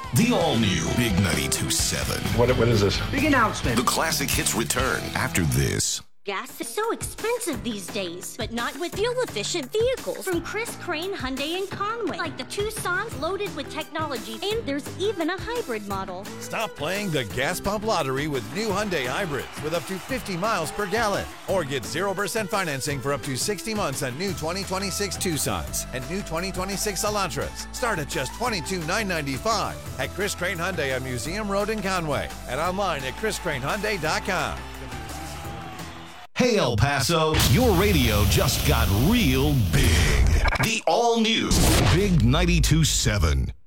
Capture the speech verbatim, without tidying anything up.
The all-new Big ninety-two point seven. What, what is this? Big announcement. The classic hits return after this. Gas is so expensive these days, but not with fuel-efficient vehicles from Chris Crane Hyundai in Conway, like the Tucson's loaded with technology, and there's even a hybrid model. Stop playing the gas pump lottery with new Hyundai hybrids with up to fifty miles per gallon, or get zero percent financing for up to sixty months on new twenty twenty-six Tucsons and new twenty twenty-six Elantras. Start at just twenty-two thousand nine hundred ninety-five dollars at Chris Crane Hyundai on Museum Road in Conway and online at chris crane hyundai dot com. Hey, El Paso, your radio just got real big. The all-new Big ninety-two point seven.